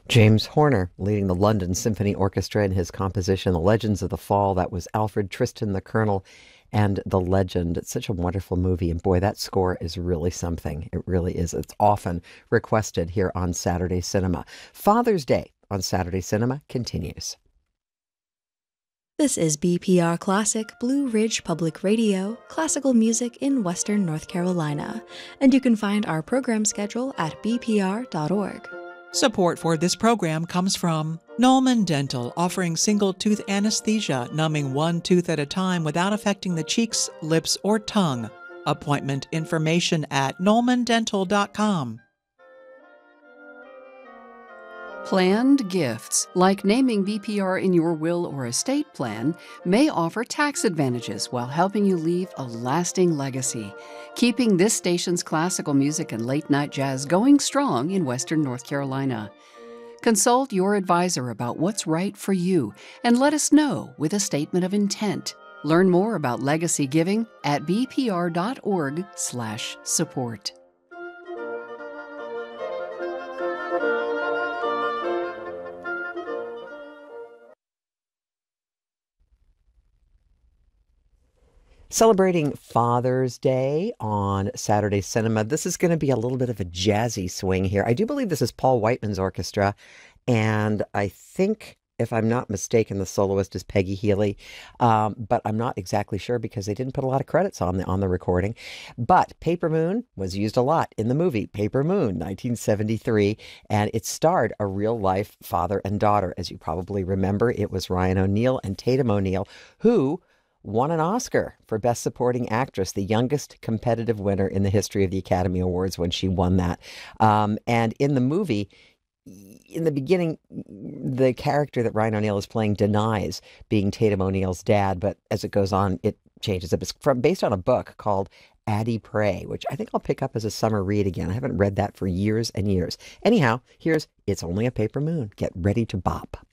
James Horner leading the London Symphony Orchestra in his composition, The Legends of the Fall. That was Alfred Tristan the Colonel and The Legend. It's such a wonderful movie. And boy, that score is really something. It really is. It's often requested here on Saturday Cinema. Father's Day on Saturday Cinema continues. This is BPR Classic, Blue Ridge Public Radio, classical music in Western North Carolina. And you can find our program schedule at bpr.org. Support for this program comes from Nolman Dental, offering single-tooth anesthesia, numbing one tooth at a time without affecting the cheeks, lips, or tongue. Appointment information at nolmandental.com. Planned gifts, like naming BPR in your will or estate plan, may offer tax advantages while helping you leave a lasting legacy, keeping this station's classical music and late-night jazz going strong in Western North Carolina. Consult your advisor about what's right for you and let us know with a statement of intent. Learn more about legacy giving at bpr.org/support. Celebrating Father's Day on Saturday Cinema. This is going to be a little bit of a jazzy swing here. I do believe this is Paul Whiteman's orchestra, and I think, if I'm not mistaken, the soloist is Peggy Healy, but I'm not exactly sure because they didn't put a lot of credits on the recording. But Paper Moon was used a lot in the movie Paper Moon, 1973, and it starred a real-life father and daughter. As you probably remember, it was Ryan O'Neal and Tatum O'Neal who won an Oscar for Best Supporting Actress, the youngest competitive winner in the history of the Academy Awards when she won that. And in the movie, in the beginning, the character that Ryan O'Neal is playing denies being Tatum O'Neal's dad, but as it goes on, it changes. It's based on a book called Addie Pray, which I think I'll pick up as a summer read again. I haven't read that for years and years. Anyhow, here's It's Only a Paper Moon. Get ready to bop.